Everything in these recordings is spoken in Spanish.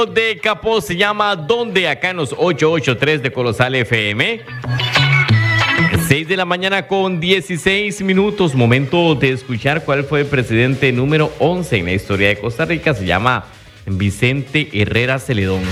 De Capó se llama ¿Dónde? Acá en los 883 de Colosal FM. 6 de la mañana con 16 minutos. Momento de escuchar cuál fue el presidente número 11 en la historia de Costa Rica. Se llama Vicente Herrera Celedón.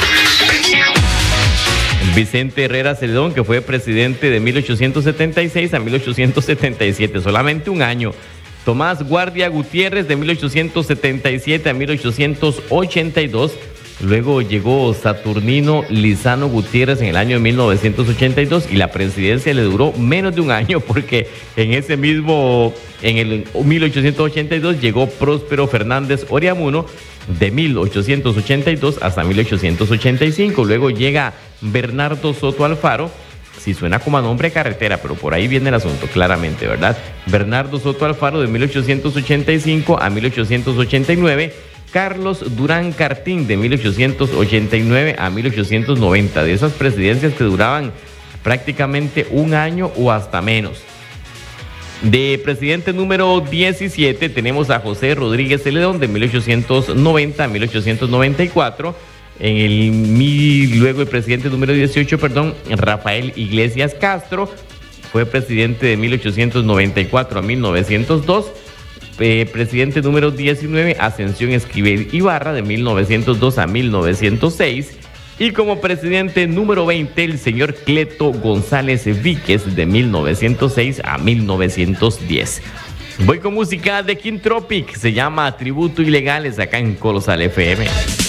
Vicente Herrera Celedón, que fue presidente de 1876 a 1877, solamente un año. Tomás Guardia Gutiérrez, de 1877 a 1882. Luego llegó Saturnino Lizano Gutiérrez en el año de 1982 y la presidencia le duró menos de un año porque en el 1882 llegó Próspero Fernández Oriamuno de 1882 hasta 1885. Luego llega Bernardo Soto Alfaro. Sí, suena como a nombre de carretera, pero por ahí viene el asunto, claramente, ¿verdad? Bernardo Soto Alfaro de 1885 a 1889. Carlos Durán Cartín de 1889 a 1890. De esas presidencias que duraban prácticamente un año o hasta menos. De presidente número 17 tenemos a José Rodríguez Celedón de 1890 a 1894. Luego el presidente número 18, Rafael Iglesias Castro, fue presidente de 1894 a 1902. Presidente número 19, Ascensión Esquivel Ibarra, de 1902 a 1906. Y como presidente número 20, el señor Cleto González Víquez, de 1906 a 1910. Voy con música de King Tropic, se llama Tributo Ilegales, acá en Colosal FM.